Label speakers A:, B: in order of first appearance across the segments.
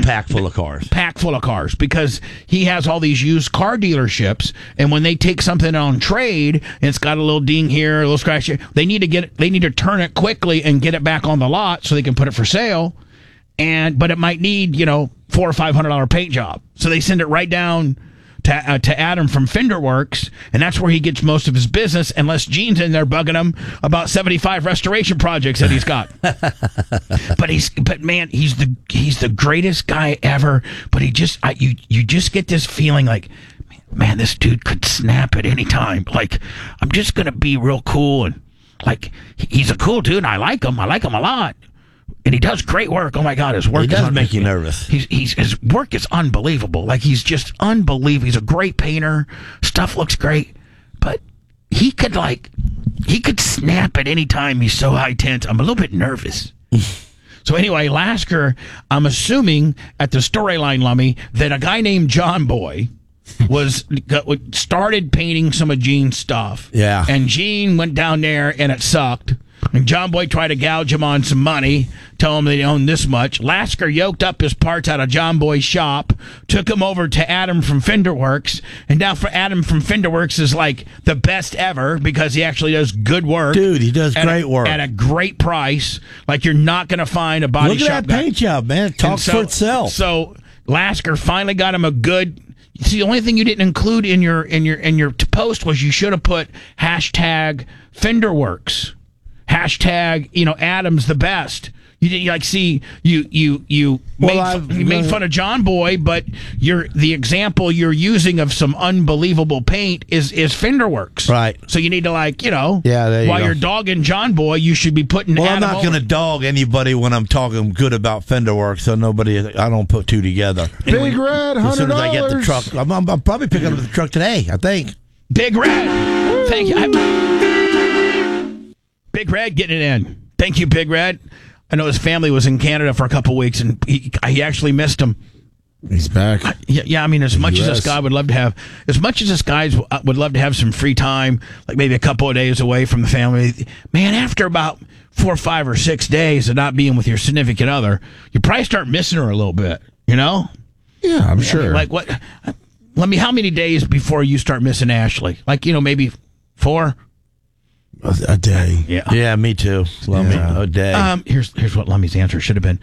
A: packed full of cars.
B: Packed full of cars, because he has all these used car dealerships, and when they take something on trade and it's got a little ding here, a little scratch here, they need to turn it quickly and get it back on the lot so they can put it for sale. But it might need, $400 or $500 paint job, so they send it right down to Adam from Fender Works, and that's where he gets most of his business, unless Gene's in there bugging him about 75 restoration projects that he's got. but man, he's the greatest guy ever. But you just get this feeling like, man, this dude could snap at any time. Like, I'm just gonna be real cool, and like, he's a cool dude, and I like him a lot. And he does great work. Oh my God, his work
A: does make you nervous.
B: His work is unbelievable. Like, he's just unbelievable. He's a great painter. Stuff looks great, but he could snap at any time. He's so high tense. I'm a little bit nervous. So anyway, Lasker, I'm assuming at the storyline, Lummy, that a guy named John Boy started painting some of Gene's stuff.
A: Yeah,
B: and Gene went down there and it sucked. And John Boy tried to gouge him on some money, tell him they owned this much. Lasker yoked up his parts out of John Boy's shop, took him over to Adam from Fender Works, and now for Adam from Fender Works is like the best ever because he actually does good work.
A: Dude, he does great work.
B: At a great price. Like, you're not going to find a body shop.
A: Look at that paint job, man. It talks for itself.
B: So Lasker finally got him a good... See, the only thing you didn't include in your post was you should have put hashtag Fender Works. Hashtag, Adam's the best. You made fun of John Boy, but the example you're using of some unbelievable paint is Fender Works.
A: Right.
B: So you need to
A: there you
B: while
A: go.
B: you're dogging John Boy, you should be putting Adam
A: I'm not going to dog anybody when I'm talking good about Fender Works, so I don't put two together.
C: Big Red, $100.
A: As soon as I get the truck, I'm probably picking up the truck today, I think.
B: Big Red. Thank you. Big Red getting it in. Thank you, Big Red. I know his family was in Canada for a couple weeks, and he actually missed him.
C: He's back.
B: Yeah. I mean, as much as this guy would love to have some free time, like maybe a couple of days away from the family, man, after about 4, 5, or 6 days of not being with your significant other, you probably start missing her a little bit,
C: Yeah, I'm sure.
B: Like what? How many days before you start missing Ashley? Like, maybe 4?
C: A day.
A: Yeah, me too. Lummy, a day.
B: Here's what Lummy's answer should have been.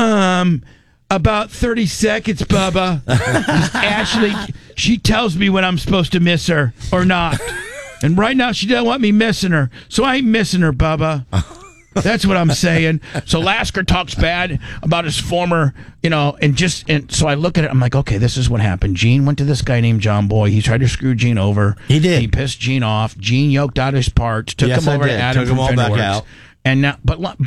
B: About 30 seconds, Bubba. Ashley, she tells me when I'm supposed to miss her or not. And right now she doesn't want me missing her. So I ain't missing her, Bubba. That's what I'm saying. So Lasker talks bad about his former, and so I look at it. I'm like, okay, this is what happened. Gene went to this guy named John Boy. He tried to screw Gene over.
A: He did.
B: He pissed Gene off. Gene yoked out his parts, took him over to Adam from Fender Works. And now, but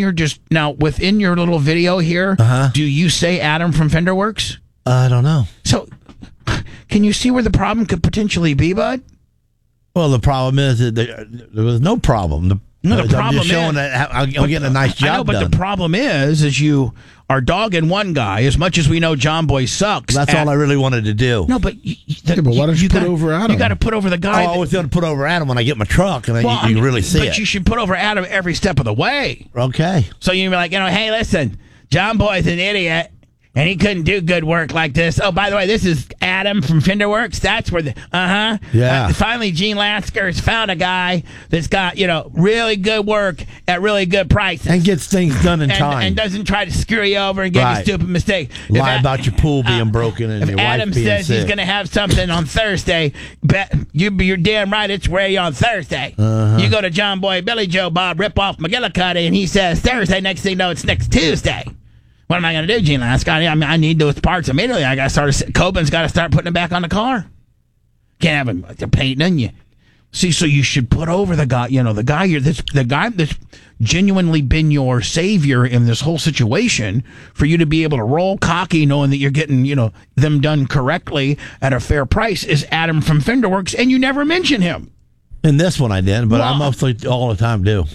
B: within your little video here, do you say Adam from Fender Works?
A: I don't know.
B: So, can you see where the problem could potentially be, bud?
A: Well, the problem is that there was no problem.
B: The problem
A: I'm just showing that I'm getting a nice job
B: done. But the problem is you are dogging one guy as much as we know John Boy sucks.
A: That's all I really wanted to do.
B: No, but
C: but why don't you put over Adam?
B: You got to put over the guy.
A: I always got to put over Adam when I get my truck, and you can really see it.
B: But you should put over Adam every step of the way.
A: Okay.
B: So you'd be like, hey, listen, John Boy's an idiot. And he couldn't do good work like this. Oh, by the way, this is Adam from Fender Works. That's where finally, Gene Lasker has found a guy that's got, really good work at really good prices.
A: And gets things done in time.
B: And doesn't try to screw you over and give you stupid mistakes.
A: Lie about your pool being broken and your wife
B: Adam
A: being
B: says
A: sick.
B: he's going to have something on Thursday, you're damn right it's ready on Thursday. You go to John Boy, Billy Joe, Bob, Ripoff, McGillicuddy, and he says Thursday. Next thing you know, it's next Tuesday. What am I going to do, Gene Lasker? I need those parts immediately. I got to start. Coben's got to start putting them back on the car. Can't have them painting you. See, so you should put over the guy. The guy that's genuinely been your savior in this whole situation for you to be able to roll cocky, knowing that you're getting them done correctly at a fair price is Adam from Fender Works, and you never mention him.
A: In this one, I did, but I mostly all the time do.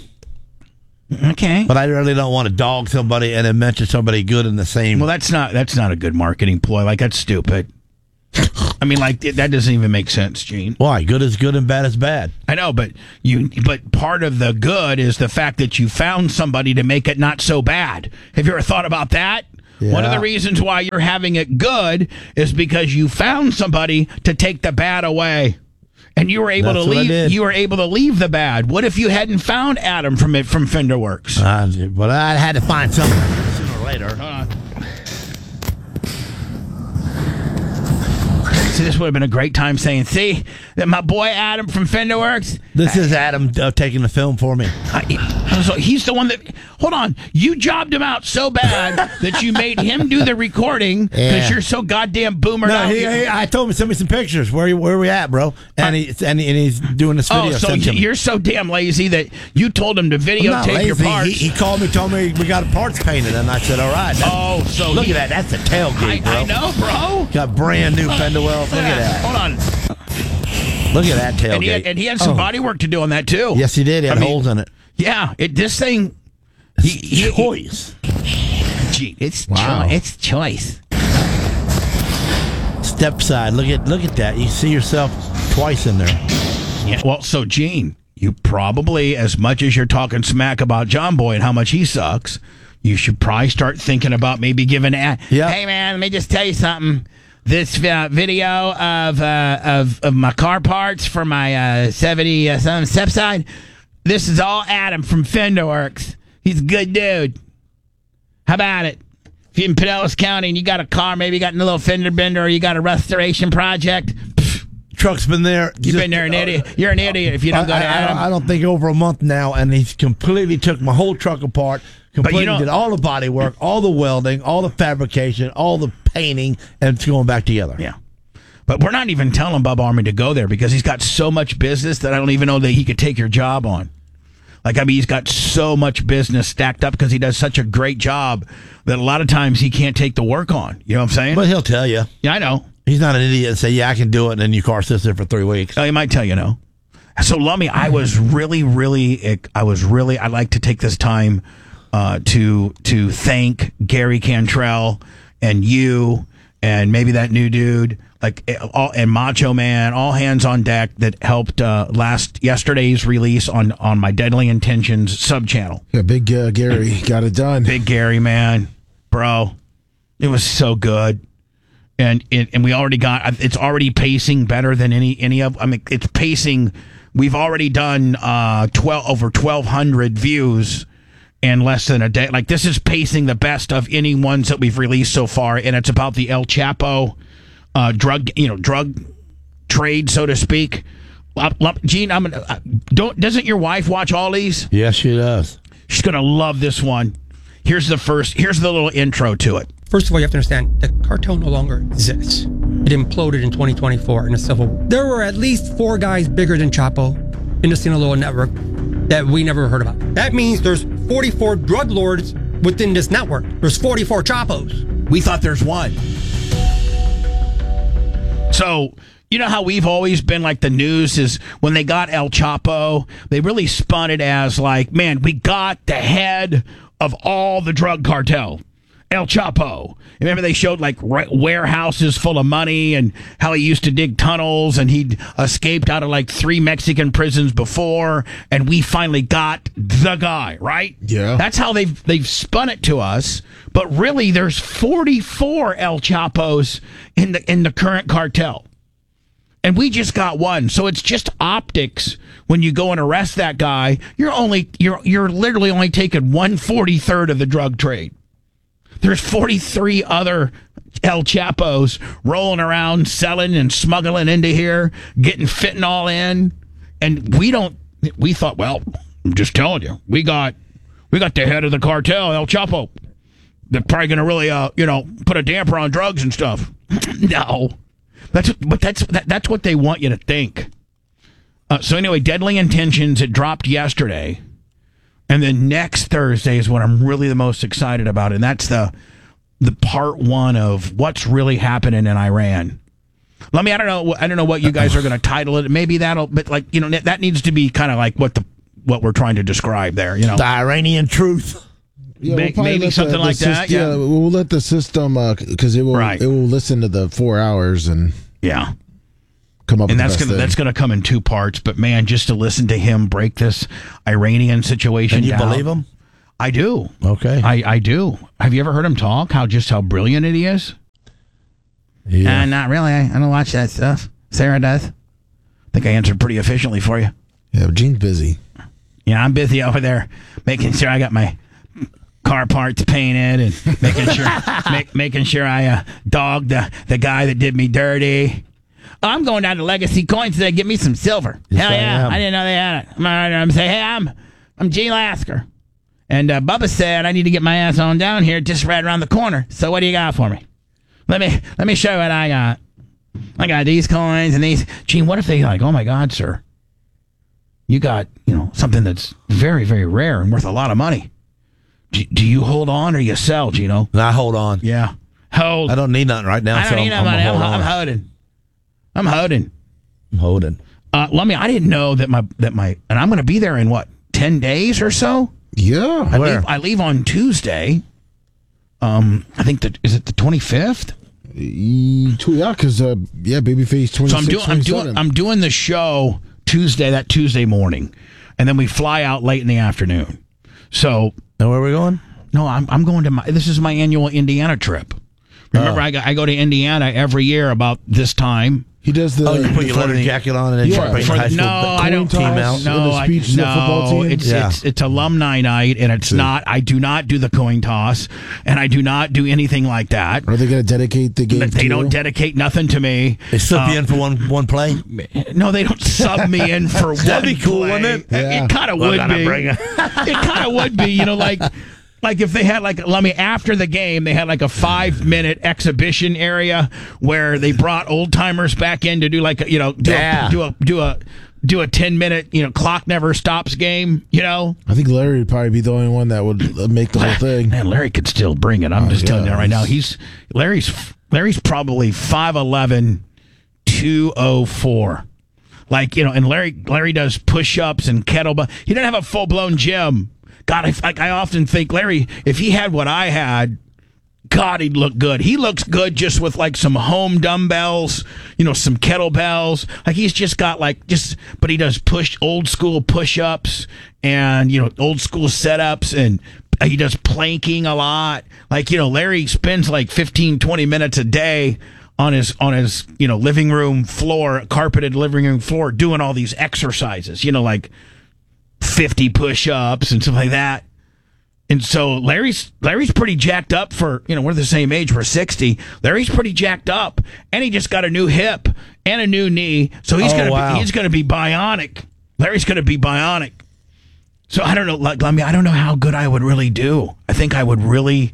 B: Okay,
A: but I really don't want to dog somebody and then mention somebody good in the same.
B: Well, that's not a good marketing ploy. Like, that's stupid. I mean, like, that doesn't even make sense, Gene.
A: Why? Good is good and bad is bad.
B: I know, but part of the good is the fact that you found somebody to make it not so bad. Have you ever thought about that?
A: Yeah.
B: One of the reasons why you're having it good is because you found somebody to take the bad away. And you were able to leave. You were able to leave the bad. What if you hadn't found Adam from Fenderworks?
A: But I had to find something sooner or later.
B: Hold on. See, this would have been a great time saying, "See, that my boy Adam from Fenderworks."
A: This is Adam taking the film for me.
B: So he's the one that. Hold on, you jobbed him out so bad that you made him do the recording because you're so goddamn boomered out.
A: I told him to send me some pictures. Where we at, bro? And he's doing this video.
B: Oh, so you're so damn lazy that you told him to videotape your parts.
A: He called me, told me we got parts painted, and I said, "All right."
B: So
A: look at that. That's a tailgate, bro.
B: I know, bro.
A: Got brand new Fender wells. Look at that.
B: Hold on.
A: Look at that tailgate.
B: And he had some body work to do on that too.
A: Yes, he did. He had holes in it.
B: Yeah, this thing.
A: Choice.
B: Gee, it's choice.
A: Step side. Look at that. You see yourself twice in there.
B: Yeah. Well, so Gene, you probably, as much as you're talking smack about John Boy and how much he sucks, you should probably start thinking about maybe giving hey man, let me just tell you something. This video of my car parts for my 70 something step side. This is all Adam from Fenderworks. He's a good dude. How about it? If you're in Pinellas County and you got a car, maybe you got a little fender bender or you got a restoration project.
A: Truck's been there.
B: You've been there, an idiot. You're an idiot if you don't go to Adam.
A: I don't think over a month now, and he's completely took my whole truck apart. Completely did all the body work, all the welding, all the fabrication, all the painting, and it's going back together.
B: Yeah. But we're not even telling Bub Army to go there because he's got so much business that I don't even know that he could take your job on. He's got so much business stacked up because he does such a great job that a lot of times he can't take the work on. You know what I'm saying?
A: But he'll tell you.
B: Yeah, I know.
A: He's not an idiot and say, "Yeah, I can do it," and then your car sits there for 3 weeks.
B: Oh, he might tell you no. So, Lummy, I I'd like to take this time to thank Gary Cantrell and you and maybe that new dude and Macho Man, all hands on deck that helped yesterday's release on my Deadly Intentions sub channel.
C: Yeah, Big Gary got it done.
B: Big Gary, man, bro, it was so good, and we already got it's already pacing better than any of. I mean, it's pacing. We've already done over 1,200 views in less than a day. This is pacing the best of any ones that we've released so far, and it's about the El Chapo drug trade, so to speak. Gene, doesn't your wife watch all these?
A: Yes, she does.
B: She's gonna love this one. Here's the little intro to it.
D: First of all, you have to understand, the cartel no longer exists. It imploded in 2024 in a civil war. There were at least 4 guys bigger than Chapo in the Sinaloa network that we never heard about. That means there's 44 drug lords within this network. There's 44 Chapos.
B: We thought there's one. So, you know how we've always been the news is when they got El Chapo, they really spun it as man, we got the head of all the drug cartel. El Chapo. Remember they showed warehouses full of money and how he used to dig tunnels and he'd escaped out of 3 Mexican prisons before and we finally got the guy, right?
C: Yeah.
B: That's how they've spun it to us. But really there's 44 El Chapos in the current cartel. And we just got one. So it's just optics when you go and arrest that guy. You're literally only taking 1/43 of the drug trade. There's 43 other El Chapos rolling around, selling and smuggling into here, getting fentanyl in. And we thought, well, I'm just telling you, we got the head of the cartel, El Chapo. They're probably going to really, put a damper on drugs and stuff. No. That's what they want you to think. So anyway, Deadly Intentions, it dropped yesterday. And then next Thursday is what I'm really the most excited about, and that's the part 1 of what's really happening in Iran. I don't know what you guys are going to title it. Maybe but that needs to be kind of what we're trying to describe there.
A: The Iranian truth.
C: Yeah,
B: maybe something like that.
C: Yeah, we'll let the system because it will listen to the 4 hours and come up.
B: And
C: with
B: that's going to come in 2 parts. But man, just to listen to him break this Iranian situation
A: Can you
B: down,
A: believe him?
B: I do.
A: Okay.
B: I do. Have you ever heard him talk? How brilliant he is?
A: Yeah.
B: Not really. I don't watch that stuff. Sarah does. I think I answered pretty efficiently for you.
C: Yeah, Gene's busy.
B: Yeah, I'm busy over there making sure I got my car parts painted and making sure I dogged the guy that did me dirty. I'm going down to Legacy Coins today. Get me some silver.
A: Yes,
B: Hell yeah!
A: I
B: didn't know they had it. I'm saying, hey, I'm Gene Lasker, and Bubba said I need to get my ass on down here, just right around the corner. So what do you got for me? Let me show you what I got. I got these coins and these. Gene, what if they like? Oh my God, sir, you got something that's very, very rare and worth a lot of money. Do you hold on or you sell, Gino?
A: I hold on.
B: Yeah, hold.
A: I don't need nothing right now.
B: I don't need no money. I'm holding. I'm holding. I didn't know that my and I'm going to be there in 10 days or so.
C: Yeah,
B: I leave on Tuesday. I think is it the 25th?
C: Yeah, because Babyface 26.
B: So I'm doing the show that Tuesday morning, and then we fly out late in the afternoon. So,
A: and where are we going?
B: No, I'm going to this is my annual Indiana trip. Remember, I go to Indiana every year about this time.
C: He does the.
A: Oh, you put your leather jacket on and then bring the high school
B: I don't
A: team out.
B: It's alumni night, and it's not. I do not do the coin toss, and I do not do anything like that.
C: Are they going to dedicate the game?
B: They don't dedicate nothing to me.
A: They sub you in for one play.
B: No, they don't sub me in for one play.
A: That'd be cool, wouldn't it?
B: Yeah. It kind of would be. It kind of would be. Like if they had after the game, they had like a 5-minute exhibition area where they brought old timers back in to do a 10-minute clock never stops game.
C: I think Larry would probably be the only one that would make the whole thing.
B: Man, Larry could still bring it. I'm just telling you right now. Larry's probably 5'11", 204. And Larry does push-ups and kettlebell. He doesn't have a full-blown gym. God, I often think, Larry, if he had what I had, God, he'd look good. He looks good just with some home dumbbells, some kettlebells. He's just got but he does old school push-ups and, old school setups, and he does planking a lot. Larry spends 15, 20 minutes a day on his living room floor, carpeted living room floor, doing all these exercises, 50 push-ups and stuff like that. And so Larry's pretty jacked up for, we're the same age, we're 60. Larry's pretty jacked up, and he just got a new hip and a new knee. So he's going to be bionic. Larry's going to be bionic. So I don't know, I don't know how good I would really do. I think I would be I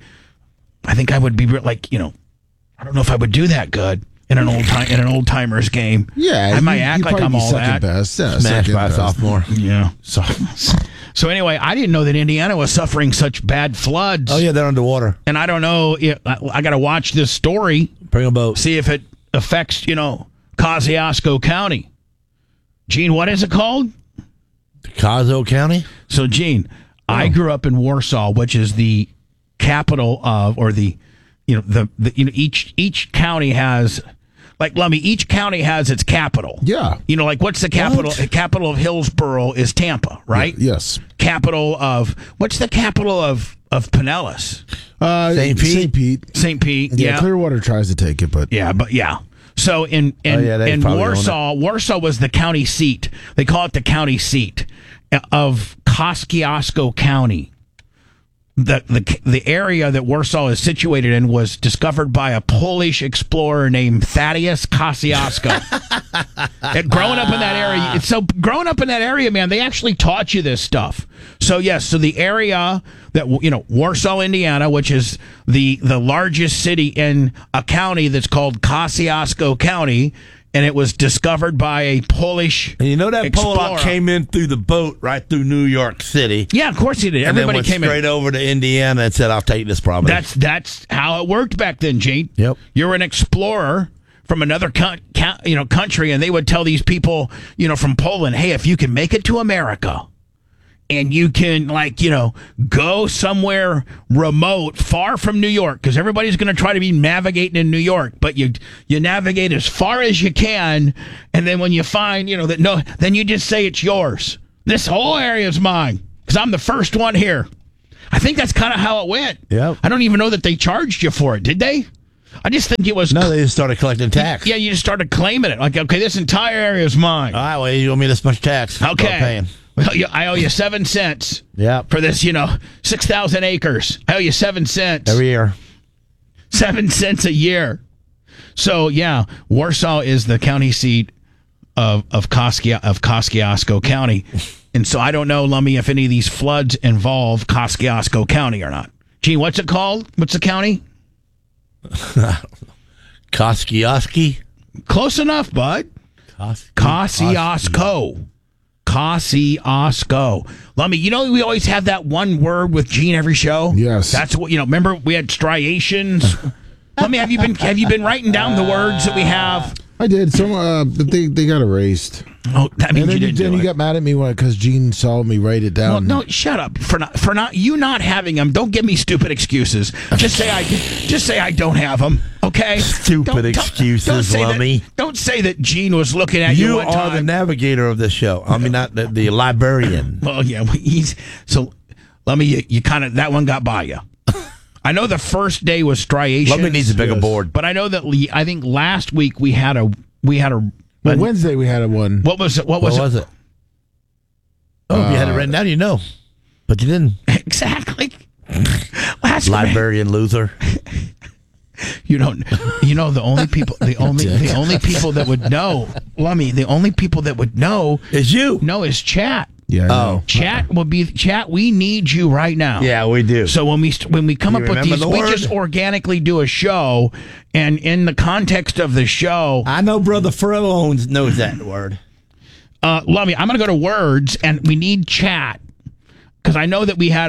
B: don't know if I would do that good in an old timers game.
C: Yeah,
B: I might act like I'm all that.
C: Best. Yeah,
A: smashed by a sophomore.
B: Yeah. So anyway, I didn't know that Indiana was suffering such bad floods.
A: Oh yeah, they're underwater.
B: And I don't know. I got to watch this story.
A: Bring a boat.
B: See if it affects Kosciuszko County. Gene, what is it called?
A: Kosciuszko County.
B: So Gene, I grew up in Warsaw, which is the capital of, or each county has. Lummy, each county has its capital.
C: Yeah.
B: What's the capital? The capital of Hillsborough is Tampa, right?
C: Yeah, yes.
B: What's the capital of Pinellas?
C: St. Pete.
B: Yeah.
C: Clearwater tries to take it, but.
B: Yeah. So in Warsaw was the county seat. They call it the county seat of Kosciuszko County. The area that Warsaw is situated in was discovered by a Polish explorer named Thaddeus Kosciuszko. Growing up in that area, man, they actually taught you this stuff. So yes, so the area that Warsaw, Indiana, which is the largest city in a county that's called Kosciuszko County. And it was discovered by a Polish
A: And that
B: explorer.
A: Polak came in through the boat right through New York City.
B: Yeah, of course he did.
A: Everybody
B: came
A: straight over to Indiana and said, I'll take this property.
B: That's how it worked back then, Gene.
A: Yep.
B: You're an explorer from another country, and they would tell these people, from Poland, hey, if you can make it to America, and you can go somewhere remote, far from New York, because everybody's going to try to be navigating in New York, but you navigate as far as you can, and then when you find then you just say it's yours. This whole area is mine because I'm the first one here. I think that's kind of how it went.
A: Yep.
B: I don't even know that they charged you for it, did they? I just think it was...
A: No, they just started collecting tax.
B: Yeah, you just started claiming it. Like, okay, this entire area is mine.
A: All right, well, you owe me this much tax.
B: Okay. Well, I owe you 7 cents for this, 6,000 acres. I owe you 7 cents.
A: Every year.
B: 7 cents a year. So, yeah, Warsaw is the county seat of Kosciuszko County. And so I don't know, Lummy, if any of these floods involve Kosciuszko County or not. Gene, what's it called? What's the county?
A: Kosciuszko?
B: Close enough, bud. Kosciuszko. Kosciuszko. Lummy, we always have that one word with Gene every show?
C: Yes.
B: That's what, remember we had striations? Lummy, have you been writing down the words that we have?
C: I did. But they got erased.
B: Oh, that means you didn't do it.
C: You got mad at me because Gene saw me write it down.
B: Well, no, shut up. For not having them. Don't give me stupid excuses. Just say I don't have them. Okay.
A: Stupid excuses, Lummy.
B: Don't say that Gene was looking at you.
A: You are the navigator of this show. I mean, not the librarian.
B: Well, yeah. So, Lummy, you kind of that one got by you. I know the first day was striations.
A: Lummy needs a bigger board.
B: But I know that I think last week we had a.
C: Wednesday we had one.
B: What was it? What was it?
A: Oh, if you had it written down, but you didn't.
B: Exactly.
A: Librarian loser.
B: You don't. The only people. The only people that would know, Lummy. The only people that would know
A: is you.
B: No, is chat.
C: Yeah.
B: Chat will be chat. We need you right now.
A: Yeah, we do.
B: So when we come up with these, we just organically do a show, and in the context of the show,
A: I know Brother Furlow knows that word.
B: Lummy, I'm going to go to words, and we need chat because I know that we had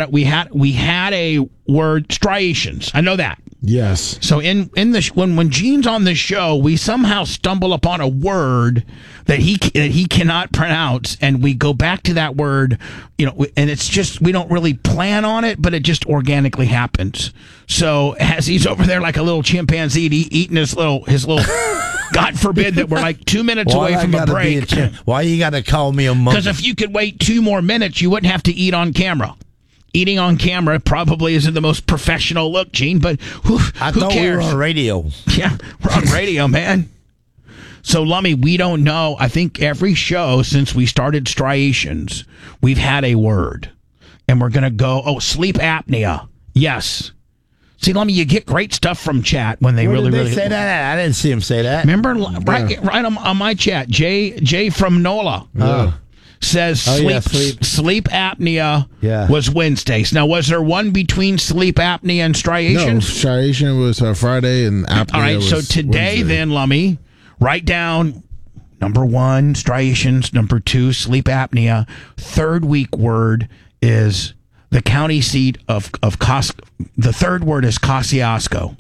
B: a word striations. I know that.
C: Yes.
B: So when Gene's on the show, we somehow stumble upon a word that he cannot pronounce, and we go back to that word, and it's just we don't really plan on it, but it just organically happens. So as he's over there like a little chimpanzee eating his little God forbid that we're like 2 minutes away from a break.
A: Why you got to call me a monkey?
B: Because if you could wait 2 more minutes, you wouldn't have to eat on camera. Eating on camera probably isn't the most professional look, Gene, but who cares?
A: We were on radio.
B: Yeah, we're on radio, man. So, Lummy, we don't know. I think every show since we started Striations, we've had a word. And we're going to go, sleep apnea. Yes. See, Lummy, you get great stuff from chat when they really
A: say that? I didn't see him say that.
B: Remember, right on my chat, Jay from NOLA. Says sleep apnea was Wednesdays. Now, was there one between sleep apnea and striations?
C: No, striation was Friday and apnea
B: All right,
C: was
B: so today
C: Wednesday.
B: Then, Lummy, write down number 1, striations, number 2, sleep apnea. Third week word is the county seat of the third word is Kosciuszko.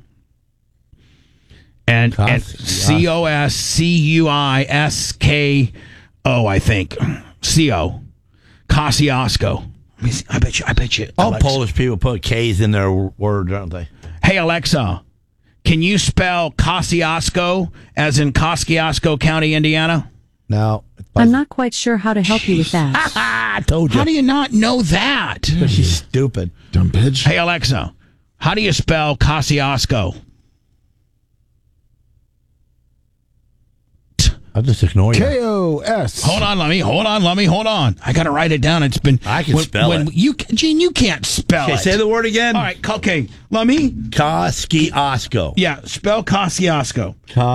B: And Kosciuszko, I think. Kosciuszko. I bet you.
A: All Polish people put K's in their word, don't they?
B: Hey, Alexa, can you spell Kosciuszko as in Kosciuszko County, Indiana?
A: No.
E: I'm not quite sure how to help you with that.
A: I told you.
B: How do you not know that?
A: Because she's stupid.
C: Dumb bitch.
B: Hey, Alexa, how do you spell Kosciuszko?
A: I'll just ignore you.
C: K-O-S.
B: Hold on, Lummy. Hold on. I got to write it down. It's been.
A: I can spell it.
B: Gene, you can't spell it.
A: Say the word again.
B: All right, okay. Lummy?
A: Kosciuszko.
B: Yeah, spell Kosciuszko.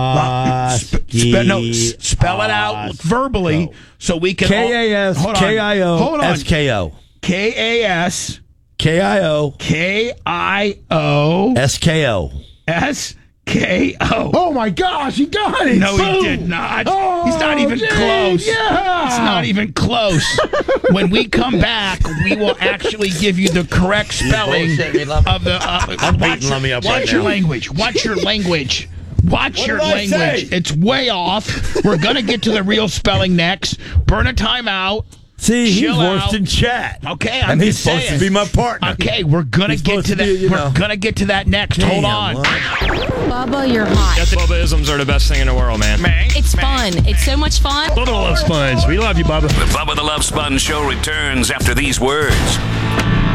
B: Spell it out verbally so we can.
A: K-A-S-K-I-O-S-K-O.
B: K-A-S.
A: K-I-O.
B: K-I-O.
A: S-K-O.
B: S-K-O.
C: Oh my gosh, he got it.
B: No, he did not.
C: Oh,
B: he's not even close.
C: Yeah.
B: It's not even close. When we come back, we will actually give you the correct spelling of the.
A: I'm beating Lummy up right now.
B: Watch your language. Watch your language. It's way off. We're going to get to the real spelling next. Burn a timeout.
A: See, he's worse than chat.
B: Okay,
A: and he's supposed to be my partner.
B: Okay, we're gonna get to that. We're gonna get to that next.
A: Damn,
B: hold on.
E: Bubba, you're hot.
F: Bubba-isms are the best thing in the world, man.
G: It's fun. It's so much fun.
F: Bubba the Love Sponge. We love you, Bubba.
H: The Bubba the Love Sponge Show returns after these words.